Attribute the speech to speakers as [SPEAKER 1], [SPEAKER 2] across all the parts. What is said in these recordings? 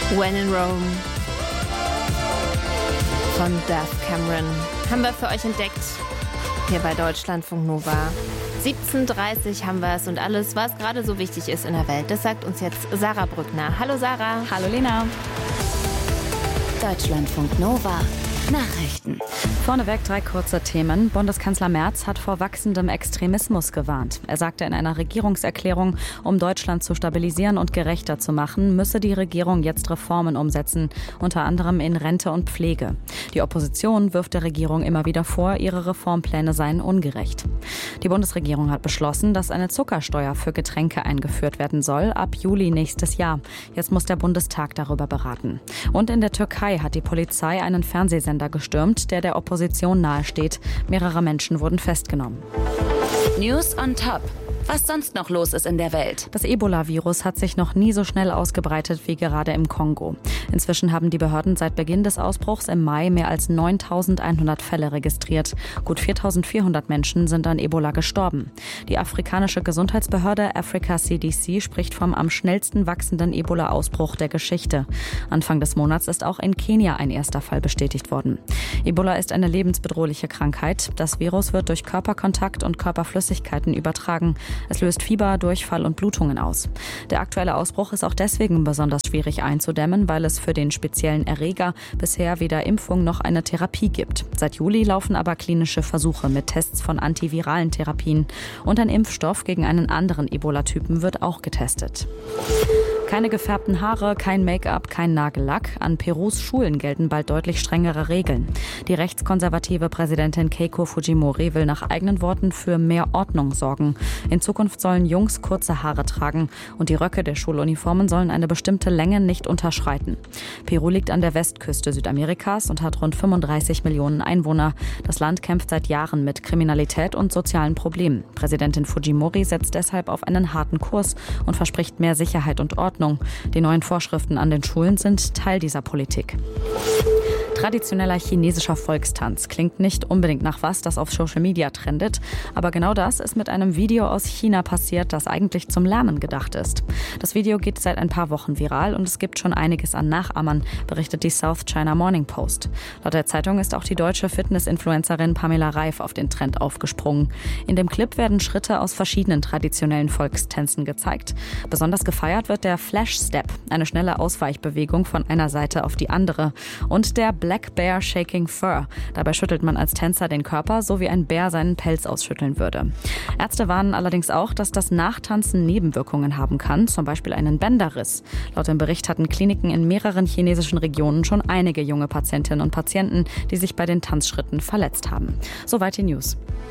[SPEAKER 1] When in Rome von Dove Cameron haben wir für euch entdeckt, hier bei Deutschlandfunk Nova. 17:30 haben wir es und alles, was gerade so wichtig ist in der Welt. Das sagt uns jetzt Sarah Brückner. Hallo Sarah.
[SPEAKER 2] Hallo Lena.
[SPEAKER 3] Deutschlandfunk Nova. Nachrichten.
[SPEAKER 2] Vorneweg 3 kurze Themen. Bundeskanzler Merz hat vor wachsendem Extremismus gewarnt. Er sagte in einer Regierungserklärung, um Deutschland zu stabilisieren und gerechter zu machen, müsse die Regierung jetzt Reformen umsetzen, unter anderem in Rente und Pflege. Die Opposition wirft der Regierung immer wieder vor, ihre Reformpläne seien ungerecht. Die Bundesregierung hat beschlossen, dass eine Zuckersteuer für Getränke eingeführt werden soll, ab Juli nächstes Jahr. Jetzt muss der Bundestag darüber beraten. Und in der Türkei hat die Polizei einen Fernsehsender gestürmt, der Opposition nahesteht. Mehrere Menschen wurden festgenommen.
[SPEAKER 3] News on Top. Was sonst noch los ist in der Welt.
[SPEAKER 2] Das Ebola-Virus hat sich noch nie so schnell ausgebreitet wie gerade im Kongo. Inzwischen haben die Behörden seit Beginn des Ausbruchs im Mai mehr als 9.100 Fälle registriert. Gut 4.400 Menschen sind an Ebola gestorben. Die afrikanische Gesundheitsbehörde Africa CDC spricht vom am schnellsten wachsenden Ebola-Ausbruch der Geschichte. Anfang des Monats ist auch in Kenia ein erster Fall bestätigt worden. Ebola ist eine lebensbedrohliche Krankheit. Das Virus wird durch Körperkontakt und Körperflüssigkeiten übertragen. Es löst Fieber, Durchfall und Blutungen aus. Der aktuelle Ausbruch ist auch deswegen besonders schwierig einzudämmen, weil es für den speziellen Erreger bisher weder Impfung noch eine Therapie gibt. Seit Juli laufen aber klinische Versuche mit Tests von antiviralen Therapien. Und ein Impfstoff gegen einen anderen Ebola-Typen wird auch getestet. Keine gefärbten Haare, kein Make-up, kein Nagellack. An Perus Schulen gelten bald deutlich strengere Regeln. Die rechtskonservative Präsidentin Keiko Fujimori will nach eigenen Worten für mehr Ordnung sorgen. In Zukunft sollen Jungs kurze Haare tragen und die Röcke der Schuluniformen sollen eine bestimmte Länge nicht unterschreiten. Peru liegt an der Westküste Südamerikas und hat rund 35 Millionen Einwohner. Das Land kämpft seit Jahren mit Kriminalität und sozialen Problemen. Präsidentin Fujimori setzt deshalb auf einen harten Kurs und verspricht mehr Sicherheit und Ordnung. Die neuen Vorschriften an den Schulen sind Teil dieser Politik. Traditioneller chinesischer Volkstanz klingt nicht unbedingt nach was, das auf Social Media trendet. Aber genau das ist mit einem Video aus China passiert, das eigentlich zum Lernen gedacht ist. Das Video geht seit ein paar Wochen viral und es gibt schon einiges an Nachahmern, berichtet die South China Morning Post. Laut der Zeitung ist auch die deutsche Fitness-Influencerin Pamela Reif auf den Trend aufgesprungen. In dem Clip werden Schritte aus verschiedenen traditionellen Volkstänzen gezeigt. Besonders gefeiert wird der Flash Step, eine schnelle Ausweichbewegung von einer Seite auf die andere. Und der Black Bear Shaking Fur. Dabei schüttelt man als Tänzer den Körper, so wie ein Bär seinen Pelz ausschütteln würde. Ärzte warnen allerdings auch, dass das Nachtanzen Nebenwirkungen haben kann, zum Beispiel einen Bänderriss. Laut dem Bericht hatten Kliniken in mehreren chinesischen Regionen schon einige junge Patientinnen und Patienten, die sich bei den Tanzschritten verletzt haben. Soweit die News.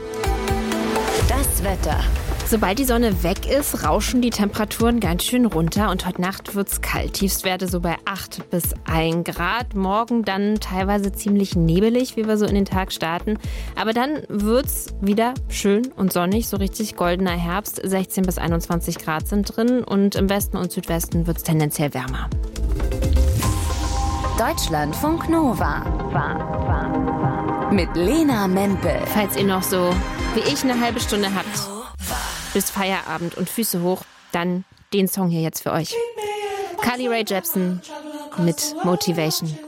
[SPEAKER 3] Das Wetter.
[SPEAKER 1] Sobald die Sonne weg ist, rauschen die Temperaturen ganz schön runter und heute Nacht wird's kalt. Tiefstwerte so bei 8 bis 1 Grad. Morgen dann teilweise ziemlich nebelig, wie wir so in den Tag starten. Aber dann wird's wieder schön und sonnig, so richtig goldener Herbst. 16 bis 21 Grad sind drin und im Westen und Südwesten wird's tendenziell wärmer.
[SPEAKER 3] Deutschlandfunk Nova. Mit Lena Mempel.
[SPEAKER 1] Falls ihr noch so wie ich eine halbe Stunde habt bis Feierabend und Füße hoch, dann den Song hier jetzt für euch. Carly Rae Jepsen mit Motivation.